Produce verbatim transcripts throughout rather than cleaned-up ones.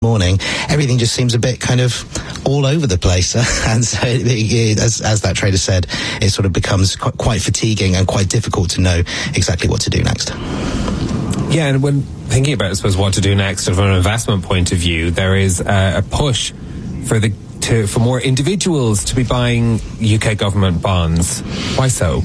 morning, everything just seems a bit kind of all over the place. And so, it, as, as that trader said, it sort of becomes quite, quite fatiguing and quite difficult to know exactly what to do next. Yeah, and when thinking about, I suppose, what to do next from an investment point of view, there is uh, a push for the to, for more individuals to be buying U K government bonds. Why so?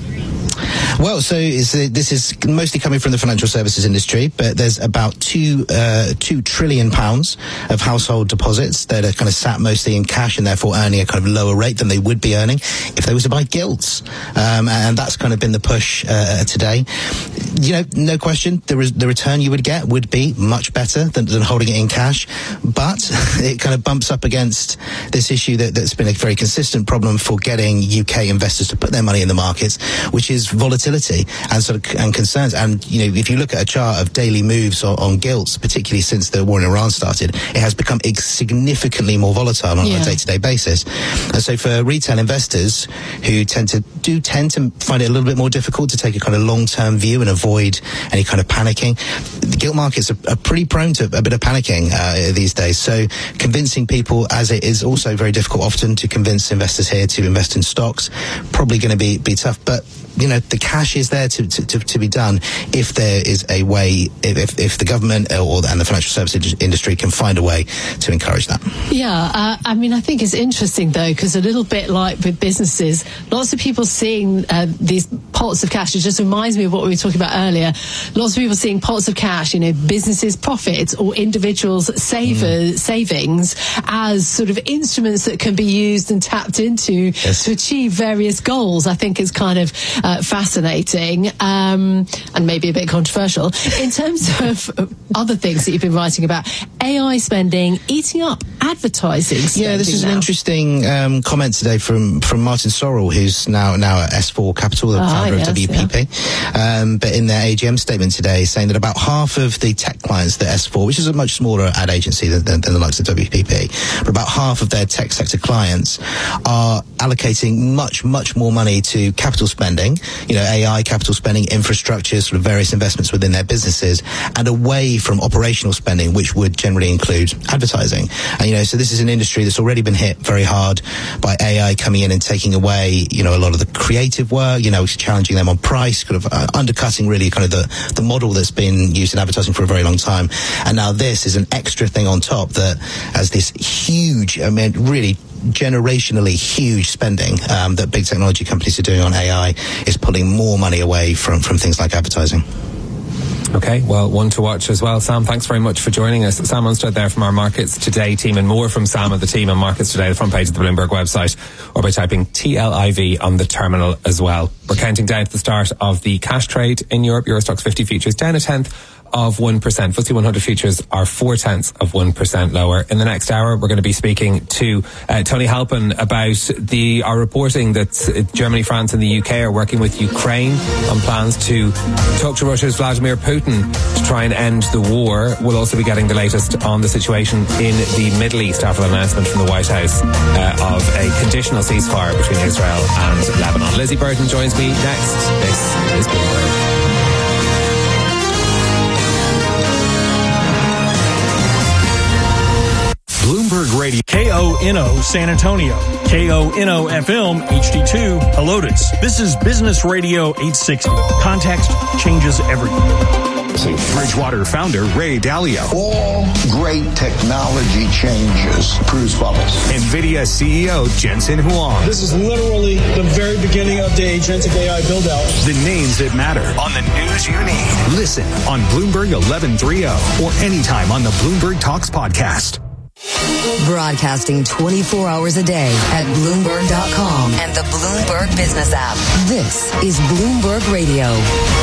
Well, so is, uh, this is mostly coming from the financial services industry, but there's about two uh, two trillion pounds of household deposits that are kind of sat mostly in cash and therefore earning a kind of lower rate than they would be earning if they were to buy gilts, um, and that's kind of been the push uh, today. You know, no question, the, re- the return you would get would be much better than, than holding it in cash, but it kind of bumps up against this issue that, that's been a very consistent problem for getting U K investors to put their money in the markets, which is volatility and sort of and concerns. And you know, if you look at a chart of daily moves on, on gilts, particularly since the war in Iran started, it has become significantly more volatile on yeah. a day-to-day basis. And so for retail investors who tend to do tend to find it a little bit more difficult to take a kind of long-term view and avoid any kind of panicking, the gilt markets are, are pretty prone to a bit of panicking uh, these days. So convincing people, as it is also very difficult often to convince investors here to invest in stocks, probably going to be be tough. But you know, the cash is there to, to, to be done if there is a way, if, if the government or and the financial services industry can find a way to encourage that. Yeah, uh, I mean, I think it's interesting, though, because a little bit like with businesses, lots of people seeing uh, these pots of cash, it just reminds me of what we were talking about earlier. Lots of people seeing pots of cash, you know, businesses' profits or individuals' savers, mm. savings as sort of instruments that can be used and tapped into yes. to achieve various goals. I think is kind of Uh, fascinating um, and maybe a bit controversial. In terms of other things that you've been writing about, A I spending eating up advertising spending. Yeah, this is now. an interesting um, comment today from, from Martin Sorrell, who's now now at S four Capital, the ah, founder yes, of W P P. Yeah. Um, but in their A G M statement today, saying that about half of the tech clients that S four, which is a much smaller ad agency than, than, than the likes of W P P, but about half of their tech sector clients are allocating much, much more money to capital spending, you know, A I, capital spending, infrastructure, sort of various investments within their businesses, and away from operational spending, which would generally include advertising. And, you know, so this is an industry that's already been hit very hard by A I coming in and taking away, you know, a lot of the creative work, you know, challenging them on price, kind of uh, undercutting really kind of the, the model that's been used in advertising for a very long time. And now this is an extra thing on top that has this huge, I mean, really generationally huge spending um, that big technology companies are doing on A I is pulling more money away from, from things like advertising. Okay, well, one to watch as well. Sam, thanks very much for joining us. Sam Unstrad there from our Markets Today team, and more from Sam and the team on Markets Today, the front page of the Bloomberg website, or by typing T L I V on the terminal as well. We're counting down to the start of the cash trade in Europe. Euro Stoxx fifty futures down a tenth of one percent. F T S E one hundred futures are four tenths of one percent lower. In the next hour, we're going to be speaking to uh, Tony Halpin about the our reporting that Germany, France and the U K are working with Ukraine on plans to talk to Russia's Vladimir Putin to try and end the war. We'll also be getting the latest on the situation in the Middle East after an announcement from the White House uh, of a conditional ceasefire between Israel and Lebanon. Lizzie Burton joins me next. This is Bloomberg. Bloomberg Radio. K O N O San Antonio. K O N O F M H D two Helotes. This is Business Radio eight sixty. Context changes everything. Bridgewater founder Ray Dalio. All great technology changes produce bubbles. NVIDIA C E O Jensen Huang. This is literally the very beginning of the agentic A I build-out. The names that matter on the news you need. Listen on Bloomberg eleven thirty or anytime on the Bloomberg Talks podcast. Broadcasting twenty-four hours a day at Bloomberg dot com and the Bloomberg Business app. This is Bloomberg Radio.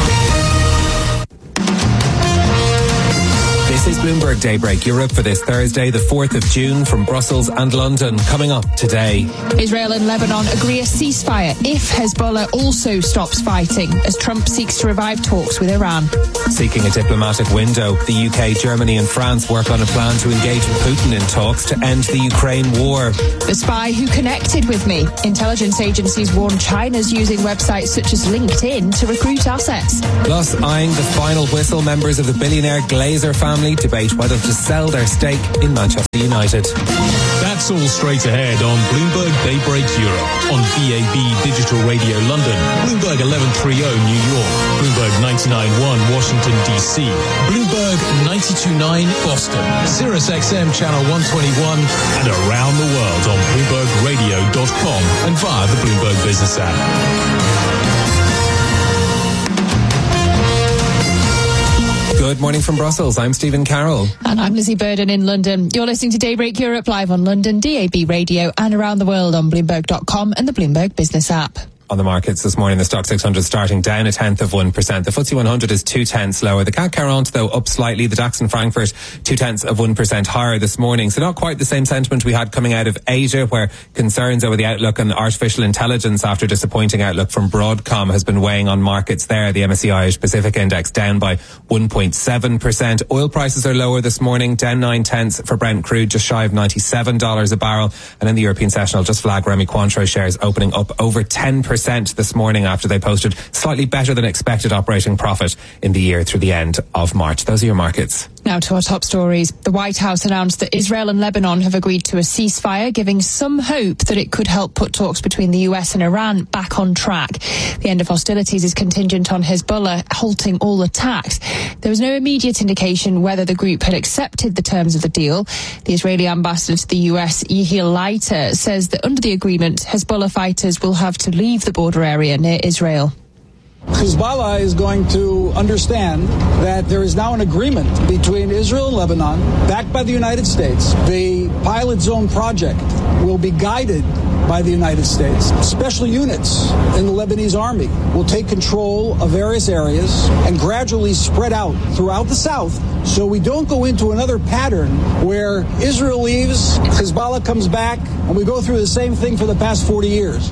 This is Bloomberg Daybreak Europe for this Thursday, the fourth of June, from Brussels and London. Coming up today, Israel and Lebanon agree a ceasefire if Hezbollah also stops fighting as Trump seeks to revive talks with Iran. Seeking a diplomatic window, the U K, Germany and France work on a plan to engage Putin in talks to end the Ukraine war. The spy who connected with me. Intelligence agencies warn China's using websites such as LinkedIn to recruit assets. Plus, eyeing the final whistle, members of the billionaire Glazer family debate debate whether to sell their stake in Manchester United. That's all straight ahead on Bloomberg Daybreak Europe, on B A B Digital Radio London, Bloomberg eleven thirty New York, Bloomberg ninety-nine point one Washington D C, Bloomberg ninety-two point nine Boston, Sirius X M Channel one twenty-one, and around the world on Bloomberg Radio dot com and via the Bloomberg Business app. Good morning from Brussels. I'm Stephen Carroll. And I'm Lizzie Burden in London. You're listening to Daybreak Europe live on London, D A B Radio, and around the world on Bloomberg dot com and the Bloomberg Business app. On the markets this morning, the Stock six hundred starting down a tenth of one percent. The F T S E one hundred is two tenths lower. The C A C quarante, though, up slightly. The DAX in Frankfurt, two tenths of one percent higher this morning. So not quite the same sentiment we had coming out of Asia, where concerns over the outlook on artificial intelligence after disappointing outlook from Broadcom has been weighing on markets there. The M S C I Asia Pacific Index down by one point seven percent. Oil prices are lower this morning, down nine tenths for Brent crude, just shy of ninety-seven dollars a barrel. And in the European session, I'll just flag Remy Cointreau shares opening up over ten percent this morning after they posted slightly better than expected operating profit in the year through the end of March. Those are your markets. Now to our top stories. The White House announced that Israel and Lebanon have agreed to a ceasefire, giving some hope that it could help put talks between the U S and Iran back on track. The end of hostilities is contingent on Hezbollah halting all attacks. There was no immediate indication whether the group had accepted the terms of the deal. The Israeli ambassador to the U S, Yehiel Leiter, says that under the agreement, Hezbollah fighters will have to leave the border area near Israel. Hezbollah is going to understand that there is now an agreement between Israel and Lebanon, backed by the United States. The pilot zone project will be guided by the United States. Special units in the Lebanese army will take control of various areas and gradually spread out throughout the south, so we don't go into another pattern where Israel leaves, Hezbollah comes back, and we go through the same thing for the past forty years.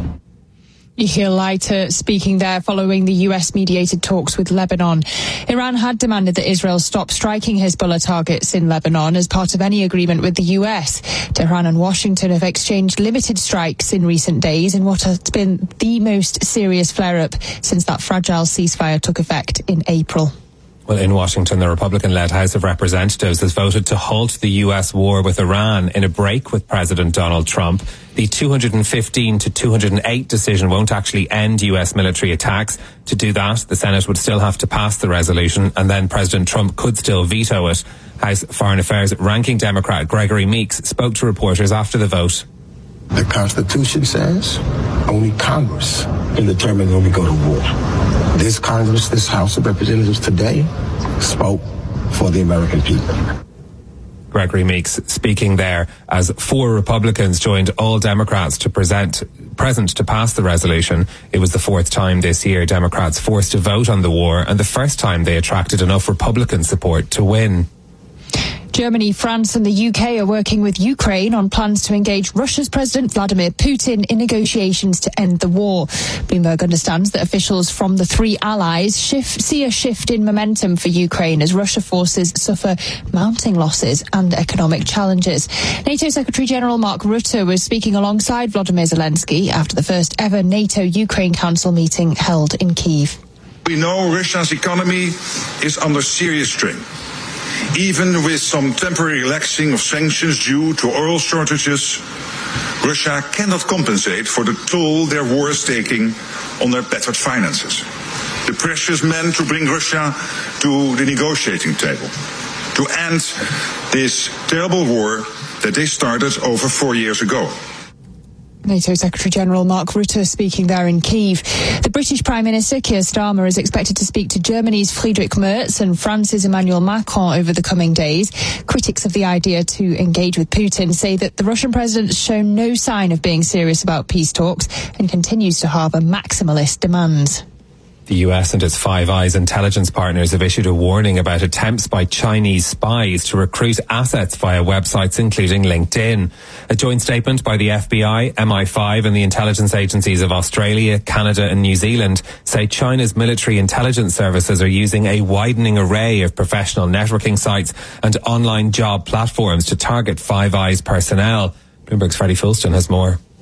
Yehiel Leiter speaking there following the U S-mediated talks with Lebanon. Iran had demanded that Israel stop striking Hezbollah targets in Lebanon as part of any agreement with the U S. Tehran and Washington have exchanged limited strikes in recent days in what has been the most serious flare-up since that fragile ceasefire took effect in April. Well, in Washington, the Republican-led House of Representatives has voted to halt the U S war with Iran in a break with President Donald Trump. The two hundred fifteen to two hundred eight decision won't actually end U S military attacks. To do that, the Senate would still have to pass the resolution, and then President Trump could still veto it. House Foreign Affairs ranking Democrat Gregory Meeks spoke to reporters after the vote. The Constitution says only Congress can determine when we go to war. This Congress, this House of Representatives today spoke for the American people. Gregory Meeks speaking there as four Republicans joined all Democrats to present present to pass the resolution. It was the fourth time this year Democrats forced to vote on the war, and the first time they attracted enough Republican support to win. Germany, France and the U K are working with Ukraine on plans to engage Russia's President Vladimir Putin in negotiations to end the war. Bloomberg understands that officials from the three allies shift, see a shift in momentum for Ukraine as Russia forces suffer mounting losses and economic challenges. NATO Secretary-General Mark Rutte was speaking alongside Volodymyr Zelensky after the first ever NATO-Ukraine Council meeting held in Kyiv. We know Russia's economy is under serious strain. Even with some temporary relaxing of sanctions due to oil shortages, Russia cannot compensate for the toll their war is taking on their battered finances. The pressure is meant to bring Russia to the negotiating table, to end this terrible war that they started over four years ago. NATO Secretary-General Mark Rutte speaking there in Kyiv. The British Prime Minister Keir Starmer is expected to speak to Germany's Friedrich Merz and France's Emmanuel Macron over the coming days. Critics of the idea to engage with Putin say that the Russian president has shown no sign of being serious about peace talks and continues to harbour maximalist demands. The U S and its Five Eyes intelligence partners have issued a warning about attempts by Chinese spies to recruit assets via websites including LinkedIn. A joint statement by the F B I, M I five and the intelligence agencies of Australia, Canada and New Zealand say China's military intelligence services are using a widening array of professional networking sites and online job platforms to target Five Eyes personnel. Bloomberg's Freddie Fulston has more.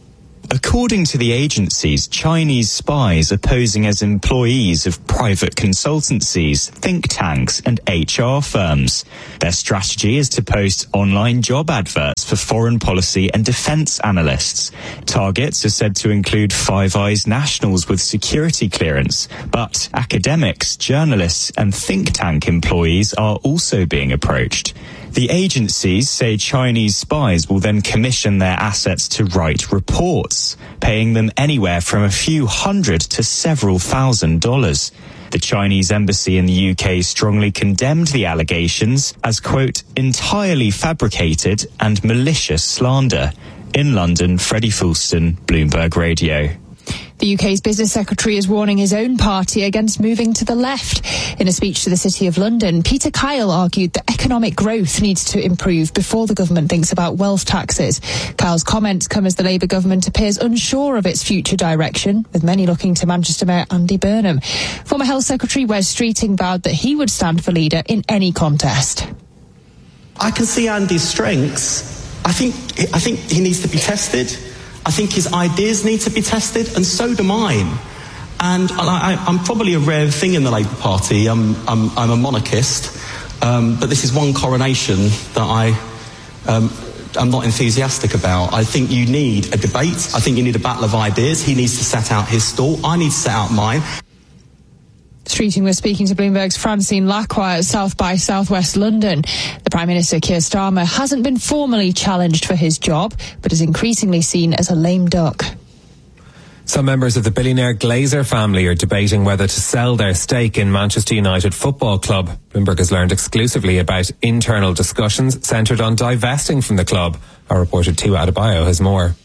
According to the agencies, Chinese spies are posing as employees of private consultancies, think tanks and H R firms. Their strategy is to post online job adverts for foreign policy and defence analysts. Targets are said to include Five Eyes nationals with security clearance, but academics, journalists and think tank employees are also being approached. The agencies say Chinese spies will then commission their assets to write reports, paying them anywhere from a few hundred to several thousand dollars. The Chinese embassy in the U K strongly condemned the allegations as, quote, entirely fabricated and malicious slander. In London, Freddie Fulston, Bloomberg Radio. The U K's business secretary is warning his own party against moving to the left. In a speech to the City of London, Peter Kyle argued that economic growth needs to improve before the government thinks about wealth taxes. Kyle's comments come as the Labour government appears unsure of its future direction, with many looking to Manchester Mayor Andy Burnham. Former Health Secretary Wes Streeting vowed that he would stand for leader in any contest. I can see Andy's strengths. I think, I think he needs to be tested. I think his ideas need to be tested, and so do mine. And I, I, I'm probably a rare thing in the Labour Party. I'm, I'm, I'm a monarchist, um, but this is one coronation that I um, am not enthusiastic about. I think you need a debate. I think you need a battle of ideas. He needs to set out his stall. I need to set out mine. Streeting was speaking to Bloomberg's Francine Lacroix at South by Southwest London. The Prime Minister, Keir Starmer, hasn't been formally challenged for his job, but is increasingly seen as a lame duck. Some members of the billionaire Glazer family are debating whether to sell their stake in Manchester United Football Club. Bloomberg has learned exclusively about internal discussions centred on divesting from the club. Our reporter Tiwa Adebayo has more.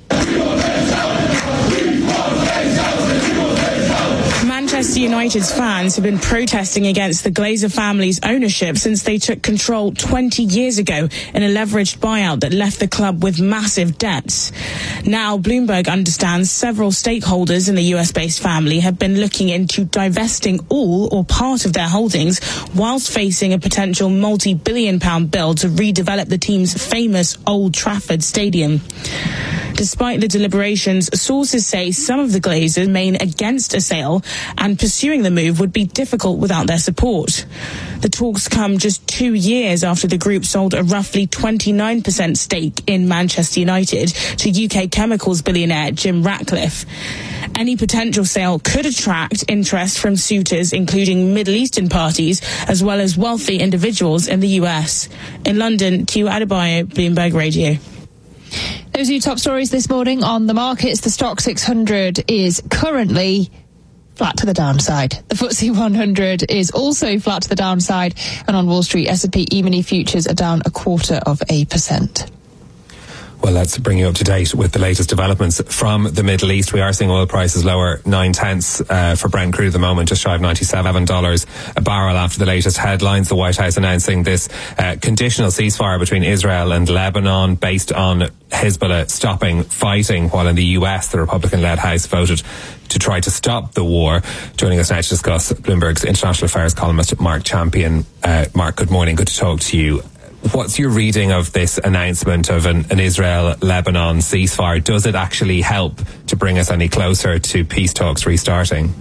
Manchester United's fans have been protesting against the Glazer family's ownership since they took control twenty years ago in a leveraged buyout that left the club with massive debts. Now, Bloomberg understands several stakeholders in the U S-based family have been looking into divesting all or part of their holdings whilst facing a potential multi-billion pound bill to redevelop the team's famous Old Trafford Stadium. Despite the deliberations, sources say some of the Glazers remain against a sale, and pursuing the move would be difficult without their support. The talks come just two years after the group sold a roughly twenty-nine percent stake in Manchester United to U K chemicals billionaire Jim Ratcliffe. Any potential sale could attract interest from suitors, including Middle Eastern parties, as well as wealthy individuals in the U S. In London, Tiwa Adebayo, Bloomberg Radio. Those are your top stories this morning on the markets. The Stock six hundred is currently flat to the downside. The F T S E one hundred is also flat to the downside. And on Wall Street, S and P E-mini futures are down a quarter of a percent. Well, let's bring you up to date with the latest developments from the Middle East. We are seeing oil prices lower nine tenths uh, for Brent crude at the moment, just shy of ninety-seven dollars a barrel after the latest headlines. The White House announcing this uh, conditional ceasefire between Israel and Lebanon based on Hezbollah stopping fighting, while in the U S the Republican-led House voted to try to stop the war. Joining us now to discuss, Bloomberg's international affairs columnist Mark Champion. Uh, Mark, good morning. Good to talk to you. What's your reading of this announcement of an, an Israel-Lebanon ceasefire? Does it actually help to bring us any closer to peace talks restarting?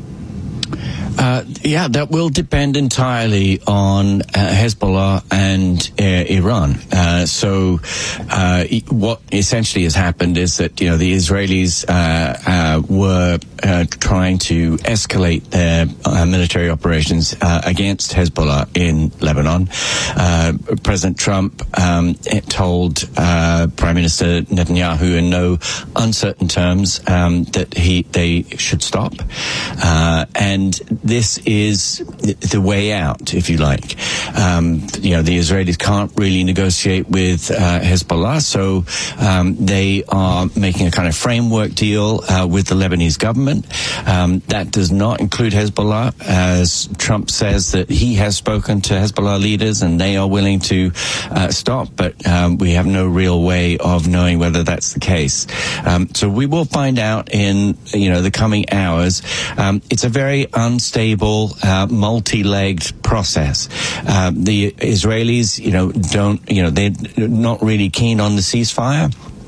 Uh, yeah, that will depend entirely on uh, Hezbollah and uh, Iran. Uh, so, uh, what essentially has happened is that, you know, the Israelis uh, uh, were uh, trying to escalate their uh, military operations uh, against Hezbollah in Lebanon. Uh, President Trump um, told uh, Prime Minister Netanyahu in no uncertain terms um, that he they should stop, uh, and this is the way out, if you like. Um, you know, the Israelis can't really negotiate with uh, Hezbollah, so um, they are making a kind of framework deal uh, with the Lebanese government. Um, that does not include Hezbollah, as Trump says that he has spoken to Hezbollah leaders and they are willing to uh, stop, but um, we have no real way of knowing whether that's the case. Um, so we will find out in, you know, the coming hours. Um, it's a very unstable, uh, multi-legged process. Uh, the Israelis, you know, don't, you know, they're not really keen on the ceasefire.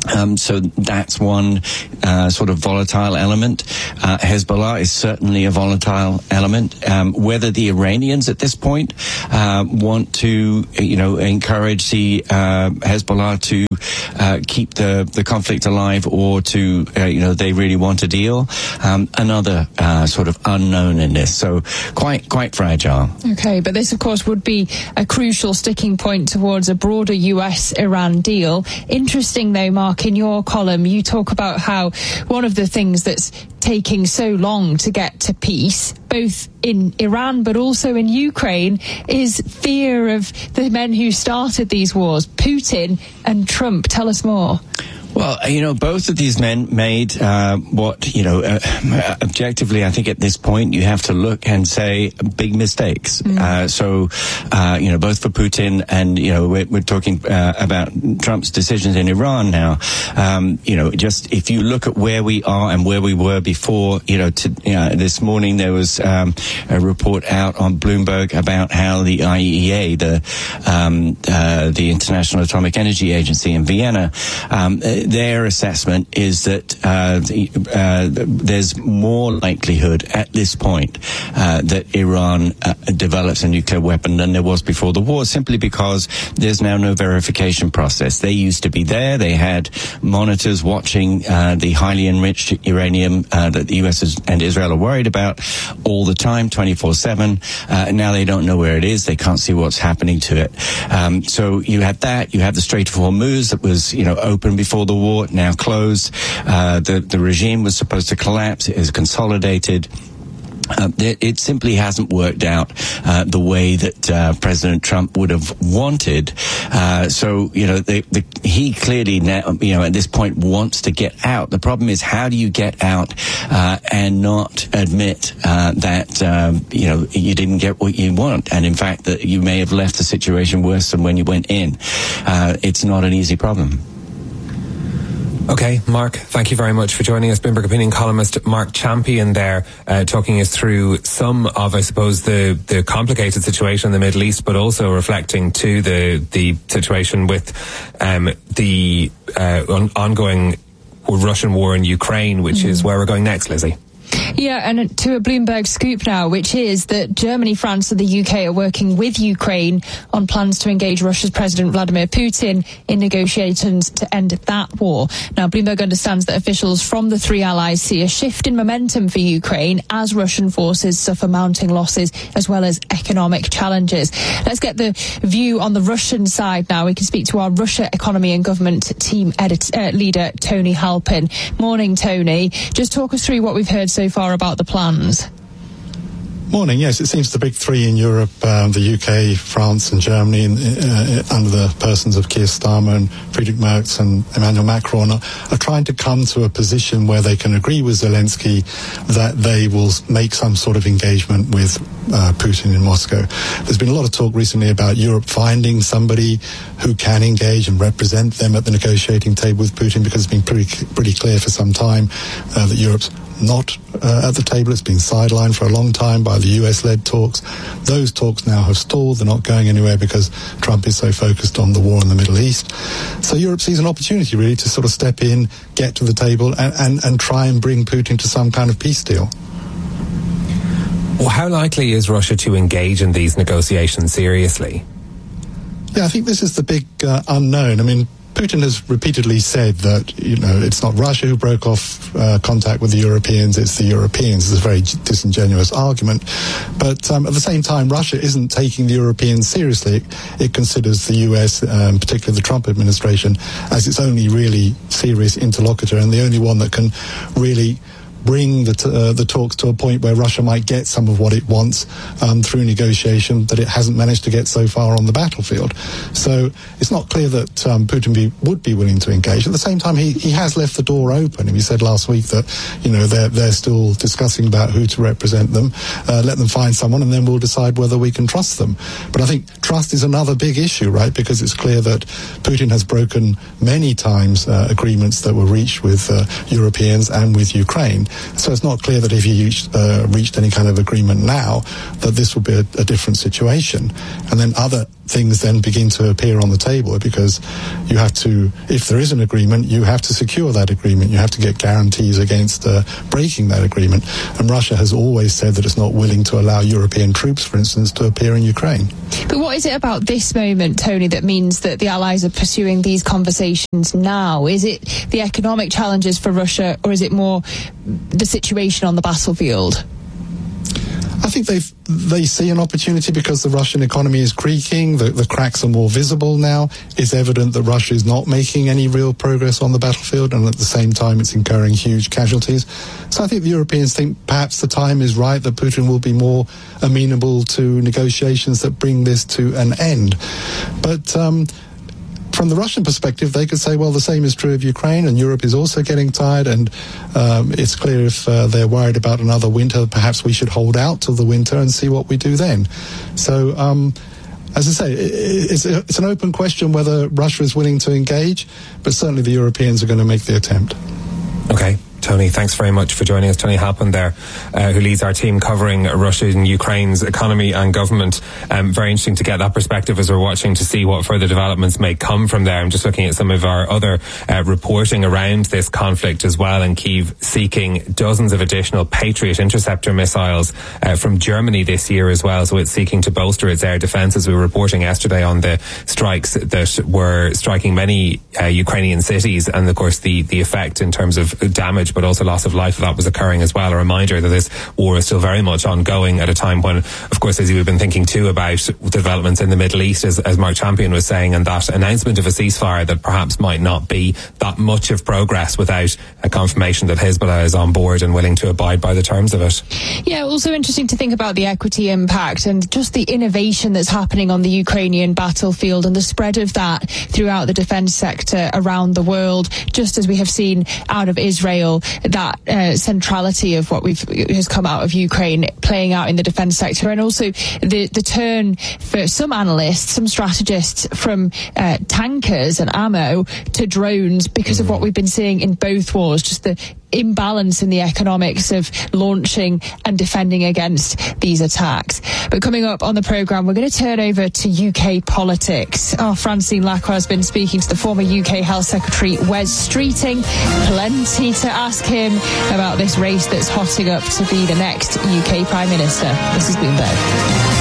Um, so that's one uh, sort of volatile element. Uh, Hezbollah is certainly a volatile element. Um, whether the Iranians at this point uh, want to, you know, encourage the uh, Hezbollah to uh, keep the, the conflict alive, or to, uh, you know, they really want a deal, um, another uh, sort of unknown in this. So quite quite fragile. Okay, but this, of course, would be a crucial sticking point towards a broader U S Iran deal. Interesting, though, Mark, in your column, you talk about how one of the things that's taking so long to get to peace, both in Iran but also in Ukraine, is fear of the men who started these wars, Putin and Trump. Tell us more. Well, you know, both of these men made uh, what, you know, uh, objectively, I think at this point you have to look and say big mistakes. Mm. Uh, so, uh, you know, both for Putin and, you know, we're, we're talking uh, about Trump's decisions in Iran now. Um, you know, just if you look at where we are and where we were before, you know, to, you know this morning there was um, a report out on Bloomberg about how the I A E A, the um, uh, the International Atomic Energy Agency in Vienna, um, their assessment is that uh, the, uh, there's more likelihood at this point uh, that Iran uh, develops a nuclear weapon than there was before the war, simply because there's now no verification process. They used to be there. They had monitors watching uh, the highly enriched uranium uh, that the U S and Israel are worried about all the time, twenty-four seven. Uh, now they don't know where it is. They can't see what's happening to it. Um, so you have that. You have the Strait of Hormuz that was, you know, open before the war, now closed. Uh, the, the regime was supposed to collapse. It is consolidated. Uh, it, it simply hasn't worked out uh, the way that uh, President Trump would have wanted. Uh, so, you know, the, the, he clearly now, you know, at this point wants to get out. The problem is, how do you get out uh, and not admit uh, that, um, you know, you didn't get what you want, and in fact that you may have left the situation worse than when you went in? Uh, it's not an easy problem. Okay, Mark, thank you very much for joining us. Bloomberg opinion columnist Mark Champion there, uh, talking us through some of, I suppose, the, the complicated situation in the Middle East, but also reflecting to the, the situation with um, the uh, on, ongoing Russian war in Ukraine, which mm. is where we're going next, Lizzie. Yeah, and to a Bloomberg scoop now, which is that Germany, France and the U K are working with Ukraine on plans to engage Russia's President Vladimir Putin in negotiations to end that war. Now, Bloomberg understands that officials from the three allies see a shift in momentum for Ukraine as Russian forces suffer mounting losses as well as economic challenges. Let's get the view on the Russian side now. We can speak to our Russia economy and government team edit, uh, leader, Tony Halpin. Morning, Tony. Just talk us through what we've heard so far about the plans. Morning. Yes, it seems the big three in Europe, um, the U K, France and Germany, in, uh, under the persons of Keir Starmer and Friedrich Merz and Emmanuel Macron, are, are trying to come to a position where they can agree with Zelensky that they will make some sort of engagement with uh, Putin in Moscow. There's been a lot of talk recently about Europe finding somebody who can engage and represent them at the negotiating table with Putin, because it's been pretty, pretty clear for some time uh, that Europe's not uh, at the table. It's been sidelined for a long time by the U S-led talks. Those talks now have stalled. They're not going anywhere because Trump is so focused on the war in the Middle East. So Europe sees an opportunity really to sort of step in, get to the table and, and, and try and bring Putin to some kind of peace deal. Well, how likely is Russia to engage in these negotiations seriously? Yeah, I think this is the big uh, unknown. I mean, Putin has repeatedly said that, you know, it's not Russia who broke off uh, contact with the Europeans, it's the Europeans. It's a very disingenuous argument. But um, at the same time, Russia isn't taking the Europeans seriously. It, it considers the U S, um, particularly the Trump administration, as its only really serious interlocutor and the only one that can really bring the, t- uh, the talks to a point where Russia might get some of what it wants um, through negotiation that it hasn't managed to get so far on the battlefield. So it's not clear that um, Putin be, would be willing to engage. At the same time, he, he has left the door open. He said last week that, you know, they're, they're still discussing about who to represent them. Uh, let them find someone and then we'll decide whether we can trust them. But I think trust is another big issue, right? Because it's clear that Putin has broken many times uh, agreements that were reached with uh, Europeans and with Ukraine. So it's not clear that if you reached, uh, reached any kind of agreement now, that this will be a, a different situation. And then other things then begin to appear on the table, because you have to, if there is an agreement, you have to secure that agreement. You have to get guarantees against uh, breaking that agreement. And Russia has always said that it's not willing to allow European troops, for instance, to appear in Ukraine. But what is it about this moment, Tony, that means that the Allies are pursuing these conversations now? Is it the economic challenges for Russia, or is it more the situation on the battlefield? I think they they see an opportunity because the Russian economy is creaking, the, the cracks are more visible now. It's evident that Russia is not making any real progress on the battlefield, and at the same time it's incurring huge casualties. So I think the Europeans think perhaps the time is right, that Putin will be more amenable to negotiations that bring this to an end. But um, from the Russian perspective, they could say, well, the same is true of Ukraine, and Europe is also getting tired, and um, it's clear if uh, they're worried about another winter, perhaps we should hold out till the winter and see what we do then. So, um, as I say, it's, it's an open question whether Russia is willing to engage, but certainly the Europeans are going to make the attempt. Okay. Tony, thanks very much for joining us. Tony Halpin there, uh, who leads our team covering Russia and Ukraine's economy and government. Um, very interesting to get that perspective as we're watching to see what further developments may come from there. I'm just looking at some of our other uh, reporting around this conflict as well, and Kyiv seeking dozens of additional Patriot interceptor missiles uh, from Germany this year as well. So it's seeking to bolster its air defense, as we were reporting yesterday on the strikes that were striking many uh, Ukrainian cities, and of course the, the effect in terms of damage, but also loss of life that was occurring as well. A reminder that this war is still very much ongoing at a time when, of course, as we've been thinking too about developments in the Middle East, as, as Mark Champion was saying, and that announcement of a ceasefire that perhaps might not be that much of progress without a confirmation that Hezbollah is on board and willing to abide by the terms of it. Yeah, also interesting to think about the equity impact and just the innovation that's happening on the Ukrainian battlefield and the spread of that throughout the defence sector around the world, just as we have seen out of Israel, that uh, centrality of what we've has come out of Ukraine playing out in the defence sector, and also the the turn for some analysts, some strategists, from uh, tankers and ammo to drones because mm. of what we've been seeing in both wars, just the imbalance in the economics of launching and defending against these attacks. But coming up on the programme, we're going to turn over to U K politics. Oh, Francine Lacqua has been speaking to the former U K Health Secretary Wes Streeting. Plenty to ask him about this race that's hotting up to be the next U K Prime Minister. This is Bloomberg.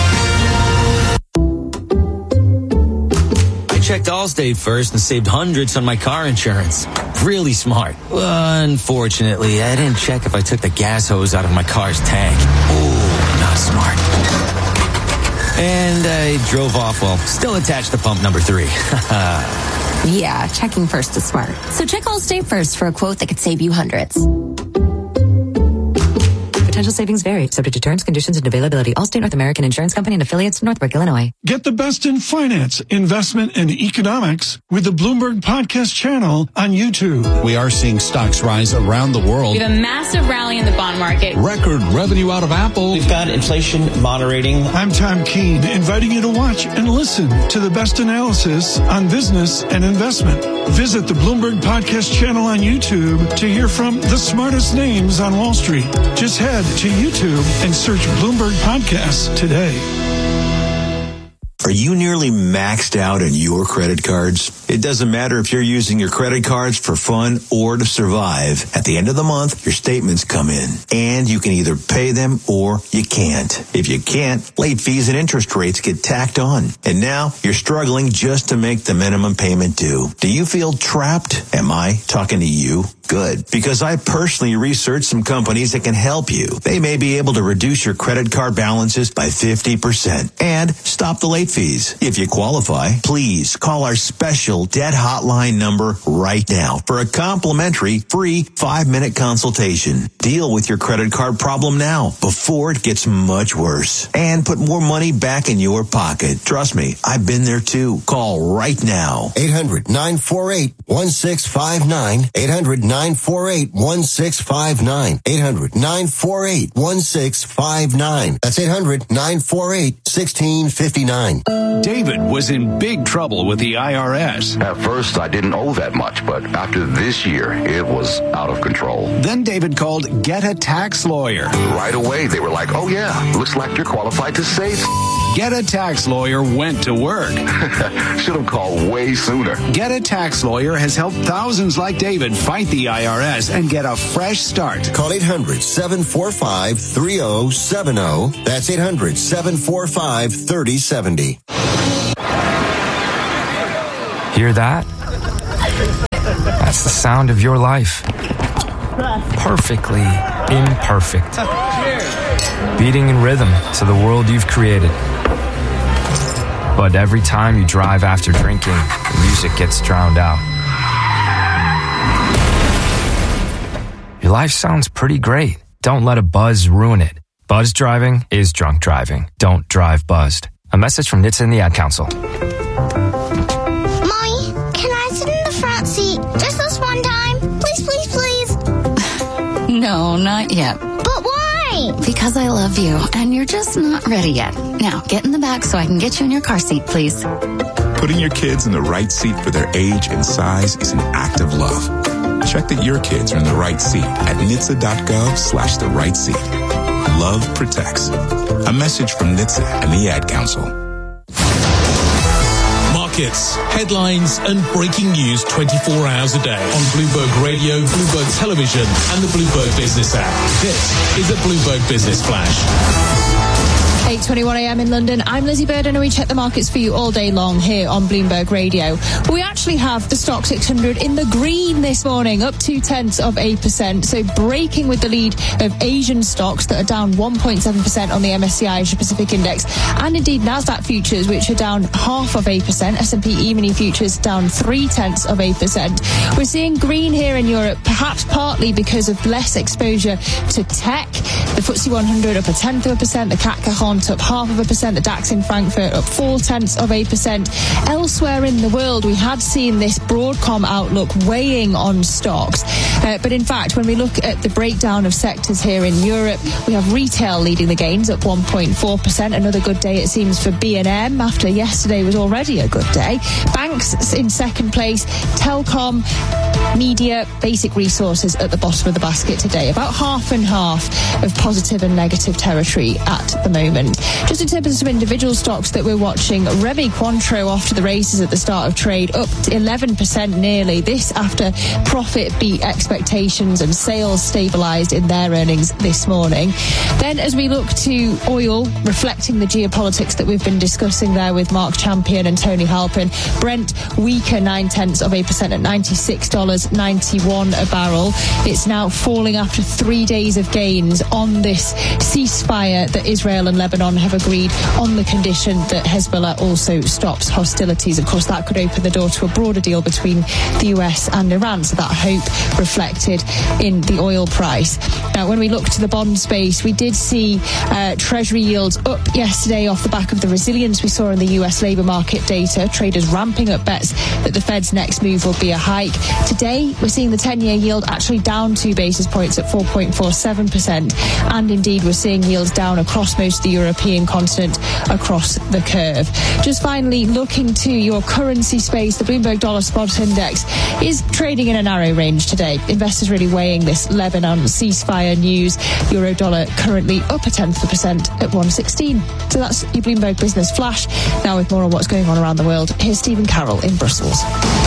Checked Allstate first and saved hundreds on my car insurance. Really smart. Unfortunately, I didn't check if I took the gas hose out of my car's tank. Ooh, not smart. And I drove off while still attached to pump number three. Yeah, checking first is smart. So check Allstate first for a quote that could save you hundreds. Potential savings vary, subject to terms, conditions, and availability. Allstate North American Insurance Company and affiliates, Northbrook, Illinois. Get the best in finance, investment, and economics with the Bloomberg Podcast channel on YouTube. We are seeing stocks rise around the world. We have a massive rally in the bond market. Record revenue out of Apple. We've got inflation moderating. I'm Tom Keene, inviting you to watch and listen to the best analysis on business and investment. Visit the Bloomberg Podcast channel on YouTube to hear from the smartest names on Wall Street. Just head to YouTube and search Bloomberg Podcasts today. Are you nearly maxed out on your credit cards? It doesn't matter if you're using your credit cards for fun or to survive. At the end of the month, your statements come in, and you can either pay them or you can't. If you can't, late fees and interest rates get tacked on. And now you're struggling just to make the minimum payment due. Do you feel trapped? Am I talking to you? Good, because I personally researched some companies that can help you. They may be able to reduce your credit card balances by fifty percent and stop the late fees. If you qualify, please call our special debt hotline number right now for a complimentary free five-minute consultation. Deal with your credit card problem now before it gets much worse and put more money back in your pocket. Trust me, I've been there too. Call right now. eight hundred nine four eight one six five nine. eight hundred nine nine four eight, one six five nine. eight hundred, nine four eight, one six five nine. That's eight hundred, nine four eight, one six five nine. David was in big trouble with the I R S. At first, I didn't owe that much, but after this year, it was out of control. Then David called Get a Tax Lawyer. Right away, they were like, oh yeah, looks like you're qualified to save. Get a Tax Lawyer went to work. Should have called way sooner. Get a Tax Lawyer has helped thousands like David fight the I R S and get a fresh start. Call eight hundred, seven four five, three oh seven oh. That's eight hundred, seven four five, three oh seven oh. Hear that? That's the sound of your life. Perfectly imperfect. Beating in rhythm to the world you've created. But every time you drive after drinking, the music gets drowned out. Your life sounds pretty great. Don't let a buzz ruin it. Buzz driving is drunk driving. Don't drive buzzed. A message from N H T S A and the Ad Council. Mommy, can I sit in the front seat just this one time? Please, please, please. No, not yet. But why? Because I love you, and you're just not ready yet. Now, get in the back so I can get you in your car seat, please. Putting your kids in the right seat for their age and size is an act of love. Check that your kids are in the right seat at nhtsa.gov slash the right seat. Love protects. A message from N H T S A and the Ad Council. Markets, headlines, and breaking news twenty-four hours a day on Bloomberg Radio, Bloomberg Television, and the Bloomberg Business app. This is the Bloomberg Business Flash. eight twenty-one a.m. in London. I'm Lizzie Burden, and we check the markets for you all day long here on Bloomberg Radio. We actually have the Stock six hundred in the green this morning, up two tenths of eight percent. So breaking with the lead of Asian stocks that are down one point seven percent on the M S C I Asia Pacific Index, and indeed Nasdaq futures, which are down half of eight percent. S and P E-mini futures down three tenths of eight percent. We're seeing green here in Europe, perhaps partly because of less exposure to tech. The F T S E one hundred up a tenth of a percent. The C A C Cajon up half of a percent. The DAX in Frankfurt up four tenths of eight percent. Elsewhere in the world, we had seen this Broadcom outlook weighing on stocks. Uh, but in fact, when we look at the breakdown of sectors here in Europe, we have retail leading the gains up one point four percent. Another good day, it seems, for B and M after yesterday was already a good day. Banks in second place. Telcom, media, basic resources at the bottom of the basket today. About half and half of positive and negative territory at the moment. Just in terms of some individual stocks that we're watching, Remy Cointreau off to the races at the start of trade, up to eleven percent nearly. This after profit beat expectations and sales stabilised in their earnings this morning. Then as we look to oil, reflecting the geopolitics that we've been discussing there with Mark Champion and Tony Halpin, Brent weaker nine tenths of eight percent at ninety-six dollars ninety-one a barrel. It's now falling after three days of gains on this ceasefire that Israel and Lebanon have agreed on the condition that Hezbollah also stops hostilities. Of course, that could open the door to a broader deal between the U S and Iran, so that hope reflected in the oil price. Now, when we look to the bond space, we did see uh, Treasury yields up yesterday off the back of the resilience we saw in the U S labour market data. Traders ramping up bets that the Fed's next move will be a hike. Today, we're seeing the ten-year yield actually down two basis points at four point four seven percent. And indeed, we're seeing yields down across most of the European continent across the curve. Just finally, looking to your currency space, the Bloomberg Dollar Spot Index is trading in a narrow range today. Investors really weighing this Lebanon ceasefire news. Euro dollar currently up a tenth of a percent at one sixteen. So that's your Bloomberg Business Flash. Now with more on what's going on around the world, here's Stephen Carroll in Brussels.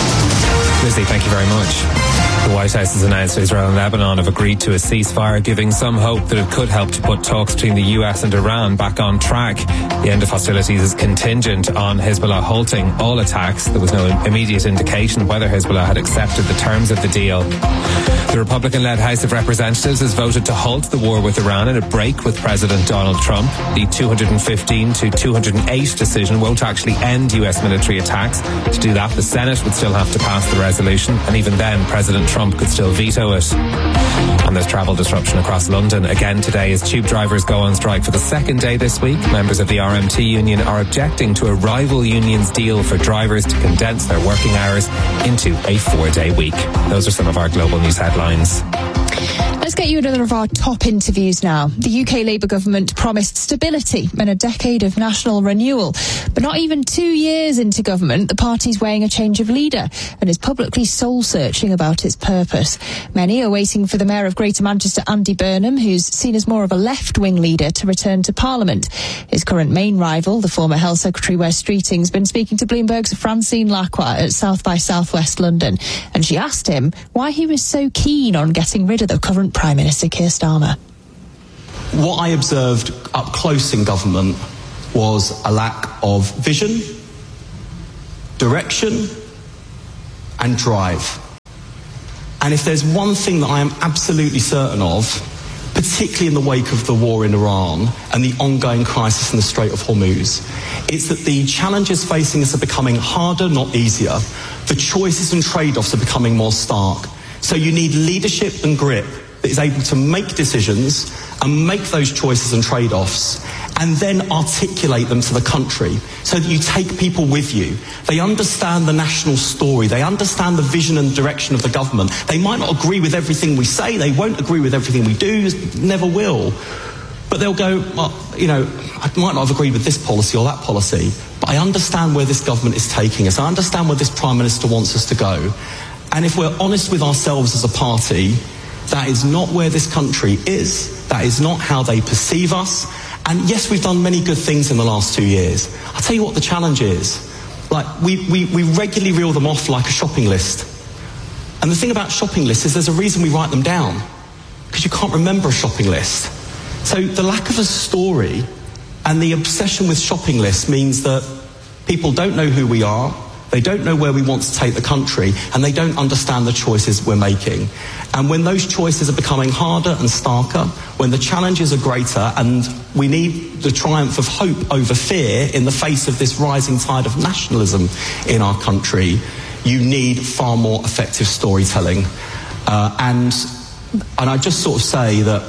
Lizzie, thank you very much. The White House has announced Israel and Lebanon have agreed to a ceasefire, giving some hope that it could help to put talks between the U S and Iran back on track. The end of hostilities is contingent on Hezbollah halting all attacks. There was no immediate indication whether Hezbollah had accepted the terms of the deal. The Republican-led House of Representatives has voted to halt the war with Iran in a break with President Donald Trump. The two hundred fifteen to two hundred eight decision won't actually end U S military attacks. To do that, the Senate would still have to pass the resolution, and even then, President Trump could still veto it. And there's travel disruption across London again today as tube drivers go on strike for the second day this week. Members of the R M T union are objecting to a rival union's deal for drivers to condense their working hours into a four-day week. Those are some of our global news headlines. Let's get you another of our top interviews now. The U K Labour government promised stability and a decade of national renewal. But not even two years into government, the party's weighing a change of leader and is publicly soul-searching about its purpose. Many are waiting for the Mayor of Greater Manchester, Andy Burnham, who's seen as more of a left-wing leader, to return to Parliament. His current main rival, the former Health Secretary Wes Streeting, has been speaking to Bloomberg's Francine Lacqua at South by Southwest London. And she asked him why he was so keen on getting rid of the current Prime Minister Keir Starmer. What I observed up close in government was a lack of vision, direction, and drive. And if there's one thing that I am absolutely certain of, particularly in the wake of the war in Iran and the ongoing crisis in the Strait of Hormuz, it's that the challenges facing us are becoming harder, not easier. The choices and trade-offs are becoming more stark. So you need leadership and grip that is able to make decisions and make those choices and trade-offs and then articulate them to the country so that you take people with you. They understand the national story. They understand the vision and direction of the government. They might not agree with everything we say. They won't agree with everything we do. Never will. But they'll go, well, you know, I might not have agreed with this policy or that policy, but I understand where this government is taking us. I understand where this Prime Minister wants us to go. And if we're honest with ourselves as a party, that is not where this country is. That is not how they perceive us. And yes, we've done many good things in the last two years. I'll tell you what the challenge is. Like, we, we, we regularly reel them off like a shopping list. And the thing about shopping lists is there's a reason we write them down. Because you can't remember a shopping list. So the lack of a story and the obsession with shopping lists means that people don't know who we are, they don't know where we want to take the country, and they don't understand the choices we're making. And when those choices are becoming harder and starker, when the challenges are greater, and we need the triumph of hope over fear in the face of this rising tide of nationalism in our country, you need far more effective storytelling. Uh, and, and I just sort of say that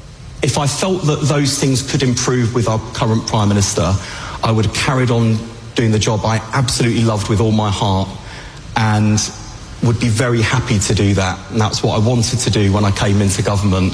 if I felt that those things could improve with our current Prime Minister, I would have carried on doing the job I absolutely loved with all my heart and would be very happy to do that. And that's what I wanted to do when I came into government.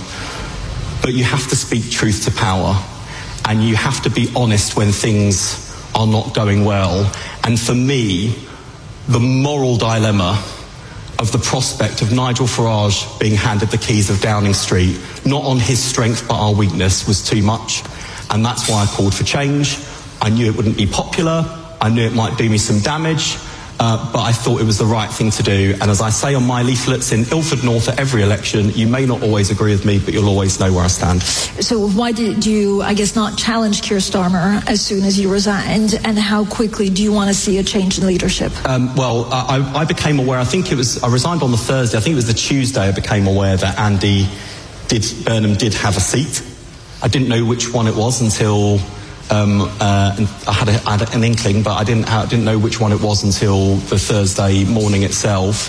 But you have to speak truth to power, and you have to be honest when things are not going well. And for me, the moral dilemma of the prospect of Nigel Farage being handed the keys of Downing Street, not on his strength but our weakness, was too much. And that's why I called for change. I knew it wouldn't be popular. I knew it might do me some damage, uh, but I thought it was the right thing to do. And as I say on my leaflets in Ilford North at every election, you may not always agree with me, but you'll always know where I stand. So why did you, I guess, not challenge Keir Starmer as soon as you resigned? And how quickly do you want to see a change in leadership? Um, well, I, I became aware, I think it was, I resigned on the Thursday, I think it was the Tuesday I became aware that Andy did, Burnham did have a seat. I didn't know which one it was until... Um, uh, and I, had a, I had an inkling, but I didn't, I didn't know which one it was until the Thursday morning itself.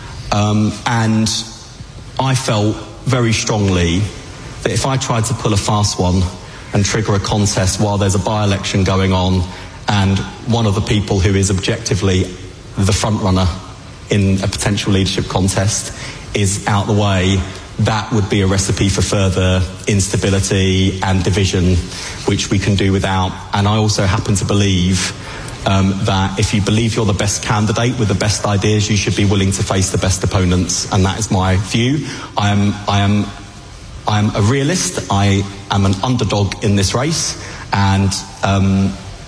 Um, and I felt very strongly that if I tried to pull a fast one and trigger a contest while there's a by-election going on, and one of the people who is objectively the front runner in a potential leadership contest is out the way, that would be a recipe for further instability and division, which we can do without. And I also happen to believe um, that if you believe you're the best candidate with the best ideas, you should be willing to face the best opponents. And that is my view. I am, I am, I am a realist. I am an underdog in this race. And um,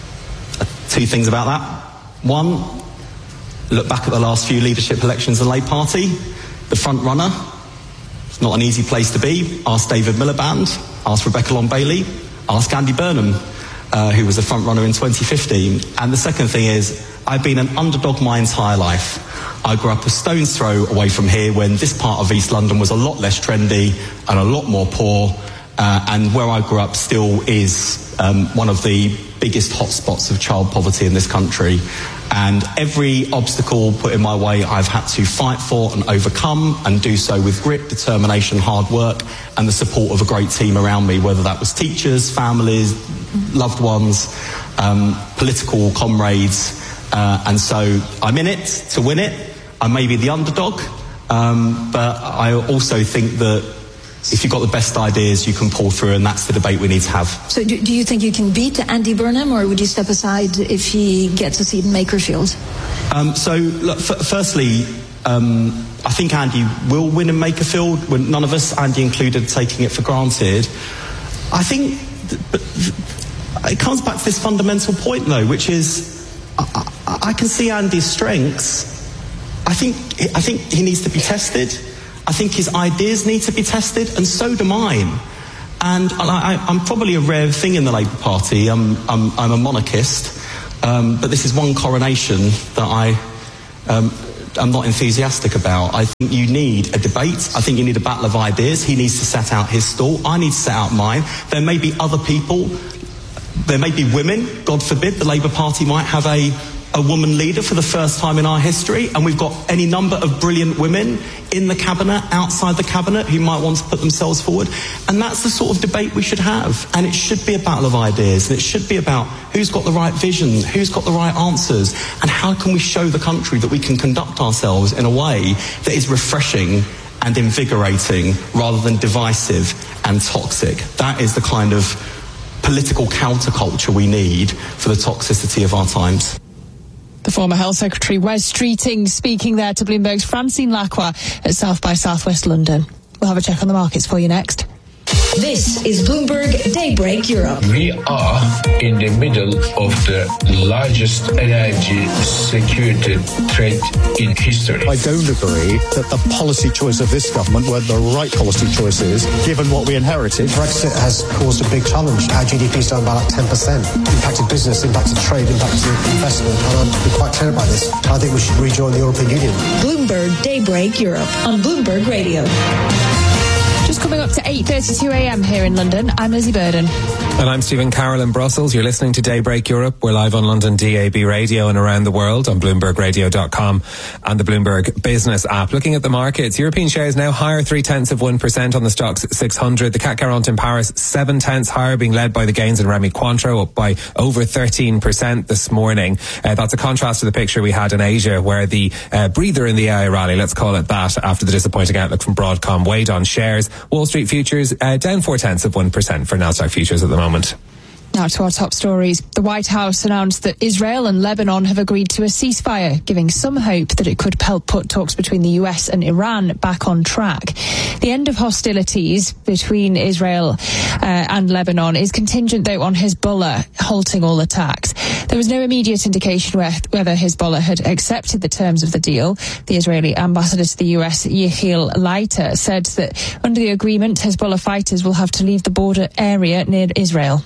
two things about that. One, look back at the last few leadership elections in the Labour Party. The front runner. It's not an easy place to be. Ask David Miliband, ask Rebecca Long-Bailey, ask Andy Burnham, uh, who was a front runner in twenty fifteen. And the second thing is, I've been an underdog my entire life. I grew up a stone's throw away from here when this part of East London was a lot less trendy and a lot more poor. Uh, and where I grew up still is um, one of the biggest hotspots of child poverty in this country. And every obstacle put in my way, I've had to fight for and overcome, and do so with grit, determination, hard work, and the support of a great team around me, whether that was teachers, families, loved ones, um, political comrades. Uh, and so I'm in it to win it. I may be the underdog, um, but I also think that if you've got the best ideas, you can pull through, and that's the debate we need to have. So do, do you think you can beat Andy Burnham, or would you step aside if he gets a seat in Makerfield? Um, so, look, f- firstly, um, I think Andy will win in Makerfield. When none of us, Andy included, taking it for granted. I think th- but th- it comes back to this fundamental point, though, which is I, I, I can see Andy's strengths. I think I think he needs to be tested. I think his ideas need to be tested, and so do mine. And I, I, I'm probably a rare thing in the Labour Party. I'm, I'm, I'm a monarchist, um, but this is one coronation that I um, am not enthusiastic about. I think you need a debate. I think you need a battle of ideas. He needs to set out his stall. I need to set out mine. There may be other people. There may be women. God forbid the Labour Party might have a a woman leader for the first time in our history, and we've got any number of brilliant women in the cabinet, outside the cabinet, who might want to put themselves forward. And that's the sort of debate we should have. And it should be a battle of ideas, and it should be about who's got the right vision, who's got the right answers, and how can we show the country that we can conduct ourselves in a way that is refreshing and invigorating rather than divisive and toxic. That is the kind of political counterculture we need for the toxicity of our times. The former Health Secretary Wes Streeting speaking there to Bloomberg's Francine Lacqua at South by Southwest London. We'll have a check on the markets for you next. This is Bloomberg Daybreak Europe. We are in the middle of the largest energy security trade in history. I don't agree that the policy choice of this government were the right policy choices, given what we inherited. Brexit has caused a big challenge. Our G D P is down by like ten percent. Impacted business, impacted trade, impacted investment. And I'm quite clear about this. I think we should rejoin the European Union. Bloomberg Daybreak Europe on Bloomberg Radio. Just coming up to eight thirty-two a.m. here in London, I'm Lizzie Burden. And I'm Stephen Carroll in Brussels. You're listening to Daybreak Europe. We're live on London D A B radio and around the world on bloomberg radio dot com and the Bloomberg Business app. Looking at the markets, European shares now higher three tenths of one percent on the Stoxx six hundred. The C A C quarante in Paris seven tenths higher, being led by the gains in Rémy Cointreau, up by over thirteen percent this morning. Uh, that's a contrast to the picture we had in Asia, where the uh, breather in the A I rally, let's call it that, after the disappointing outlook from Broadcom weighed on shares. Wall Street futures uh, down four tenths of one percent for Nasdaq futures at the moment. Now to our top stories. The White House announced that Israel and Lebanon have agreed to a ceasefire, giving some hope that it could help put talks between the U S and Iran back on track. The end of hostilities between Israel uh, and Lebanon is contingent, though, on Hezbollah halting all attacks. There was no immediate indication where, whether Hezbollah had accepted the terms of the deal. The Israeli ambassador to the U S, Yechiel Leiter, said that under the agreement, Hezbollah fighters will have to leave the border area near Israel.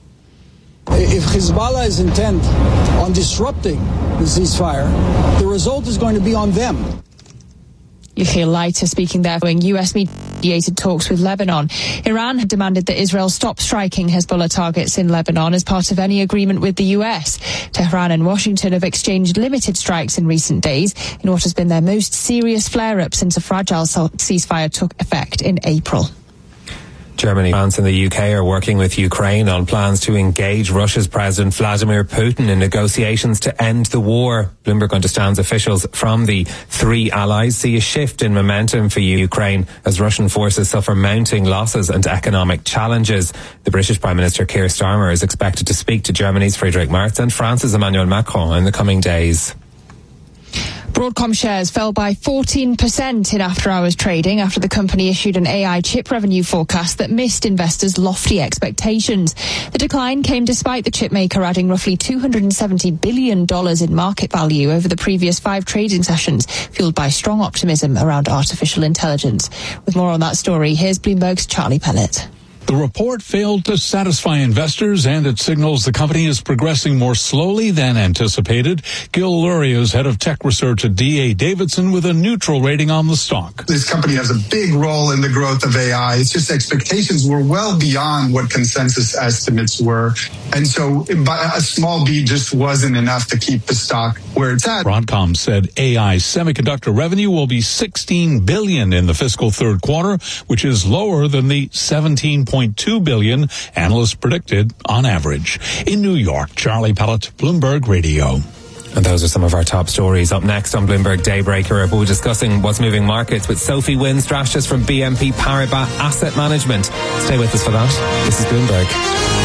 If Hezbollah is intent on disrupting the ceasefire, the result is going to be on them. Yechiel Leiter speaking there following U S-mediated talks with Lebanon. Iran had demanded that Israel stop striking Hezbollah targets in Lebanon as part of any agreement with the U S. Tehran and Washington have exchanged limited strikes in recent days in what has been their most serious flare-up since a fragile ceasefire took effect in April. Germany, France and the U K are working with Ukraine on plans to engage Russia's President Vladimir Putin in negotiations to end the war. Bloomberg understands officials from the three allies see a shift in momentum for Ukraine as Russian forces suffer mounting losses and economic challenges. The British Prime Minister Keir Starmer is expected to speak to Germany's Friedrich Merz and France's Emmanuel Macron in the coming days. Broadcom shares fell by fourteen percent in after-hours trading after the company issued an A I chip revenue forecast that missed investors' lofty expectations. The decline came despite the chipmaker adding roughly two hundred seventy billion dollars in market value over the previous five trading sessions, fueled by strong optimism around artificial intelligence. With more on that story, here's Bloomberg's Charlie Pellet. The report failed to satisfy investors, and it signals the company is progressing more slowly than anticipated. Gil Luria is head of tech research at D A Davidson with a neutral rating on the stock. This company has a big role in the growth of A I. It's just expectations were well beyond what consensus estimates were. And so a small beat just wasn't enough to keep the stock where it's at. Broadcom said A I semiconductor revenue will be sixteen billion dollars in the fiscal third quarter, which is lower than the seventeen point two billion dollars analysts predicted on average. In New York, Charlie Pellet, Bloomberg Radio. And those are some of our top stories. Up next on Bloomberg Daybreaker, we'll be discussing what's moving markets with Sophie Wynn, strategist from B N P Paribas Asset Management. Stay with us for that. This is Bloomberg.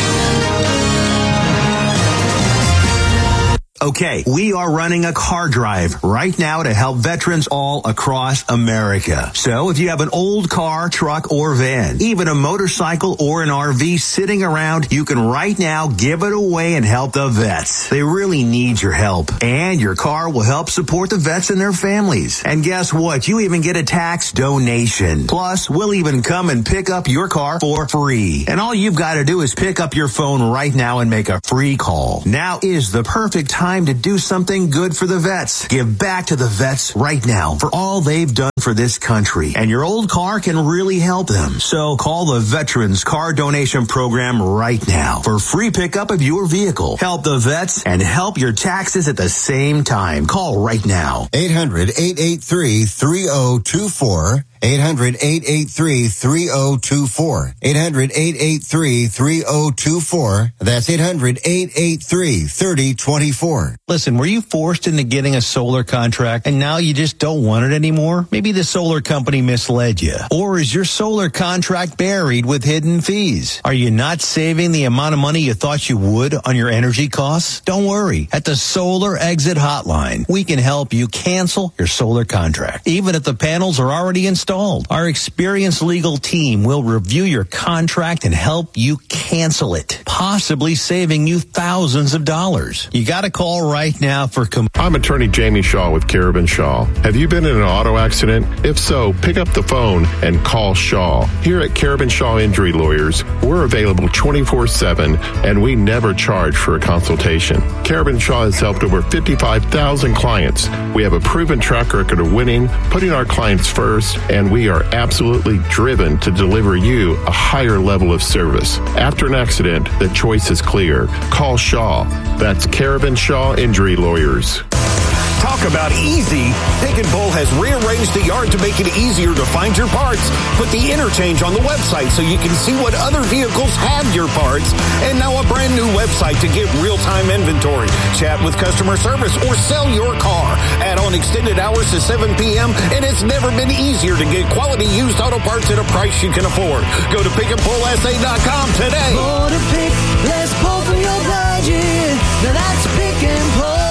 Okay, we are running a car drive right now to help veterans all across America. So if you have an old car, truck, or van, even a motorcycle or an R V sitting around, you can right now give it away and help the vets. They really need your help. And your car will help support the vets and their families. And guess what? You even get a tax donation. Plus, we'll even come and pick up your car for free. And all you've got to do is pick up your phone right now and make a free call. Now is the perfect time to do something good for the vets. Give back to the vets right now for all they've done for this country. And your old car can really help them. So call the Veterans Car Donation Program right now for free pickup of your vehicle. Help the vets and help your taxes at the same time. Call right now. eight hundred, eight eight three, three oh two four. eight hundred, eight eight three, three oh two four. eight hundred, eight eight three, three oh two four. That's eight hundred, eight eight three, three oh two four. Listen, were you forced into getting a solar contract and now you just don't want it anymore? Maybe the solar company misled you. Or is your solar contract buried with hidden fees? Are you not saving the amount of money you thought you would on your energy costs? Don't worry. At the Solar Exit Hotline, we can help you cancel your solar contract, even if the panels are already installed. Our experienced legal team will review your contract and help you cancel it, possibly saving you thousands of dollars. You got to call right now for... Com- I'm attorney Jamie Shaw with Carabin Shaw. Have you been in an auto accident? If so, pick up the phone and call Shaw. Here at Carabin Shaw Injury Lawyers, we're available twenty-four seven and we never charge for a consultation. Carabin Shaw has helped over fifty-five thousand clients. We have a proven track record of winning, putting our clients first, and we are absolutely driven to deliver you a higher level of service. After an accident, the choice is clear. Call Shaw. That's Carabin Shaw Injury Lawyers. Talk about easy. Pick and Pull has rearranged the yard to make it easier to find your parts. Put the interchange on the website so you can see what other vehicles have your parts. And now a brand new website to get real-time inventory. Chat with customer service or sell your car. Add on extended hours to seven p.m. and it's never been easier to get quality used auto parts at a price you can afford. Go to pick and pull s a dot com today. More to pick, let's pull from your budget. Now that's Pick and Pull.